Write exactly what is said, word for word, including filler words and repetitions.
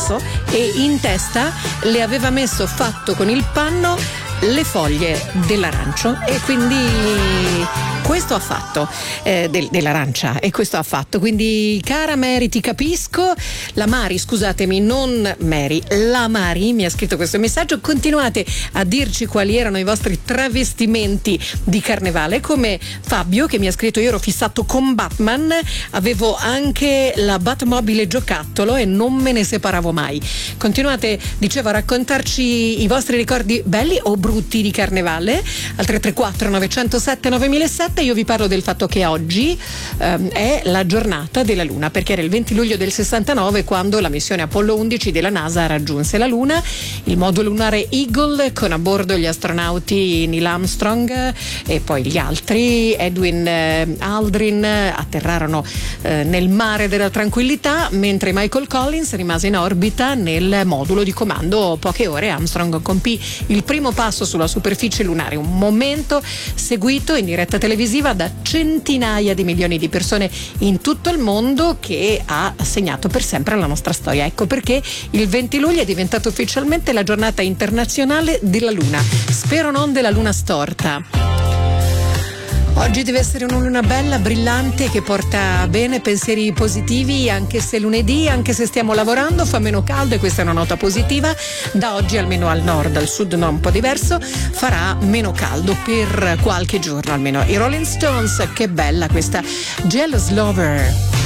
rosso e in testa le aveva messo, fatto con il panno, le foglie dell'arancio, e quindi questo ha fatto eh, del, dell'arancia e questo ha fatto quindi cara Mary, ti capisco. La Mari, scusatemi, non Mary, la Mari mi ha scritto questo messaggio. Continuate a dirci quali erano i vostri travestimenti di carnevale, come Fabio che mi ha scritto: io ero fissato con Batman, avevo anche la Batmobile giocattolo e non me ne separavo mai. Continuate, dicevo, a raccontarci i vostri ricordi belli o brutti di carnevale al tre tre quattro nove zero sette nove zero zero sette. Io vi parlo del fatto che oggi ehm, è la giornata della Luna, perché era il venti luglio del sessantanove quando la missione Apollo undici della NASA raggiunse la Luna. Il modulo lunare Eagle, con a bordo gli astronauti Neil Armstrong e poi gli altri, Edwin eh, Aldrin, atterrarono eh, nel mare della tranquillità, mentre Michael Collins rimase in orbita nel modulo di comando. Poche ore Armstrong compì il primo passo sulla superficie lunare, un momento seguito in diretta televisiva da centinaia di milioni di persone in tutto il mondo, che ha segnato per sempre la nostra storia. Ecco perché il venti luglio è diventato ufficialmente la giornata internazionale della Luna. Spero non della luna storta. Oggi deve essere una luna bella, brillante, che porta bene, pensieri positivi, anche se lunedì, anche se stiamo lavorando, fa meno caldo e questa è una nota positiva. Da oggi, almeno al nord, al sud no, un po' diverso, farà meno caldo per qualche giorno almeno. I Rolling Stones, che bella questa Jealous Lover.